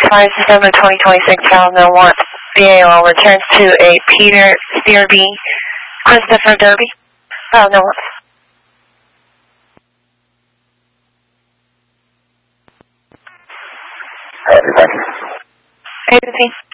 5 December 2026, Channel No 1, BAL returns to a Peter Steerby, Christopher Derby, Channel No 1. Thank you. Agency.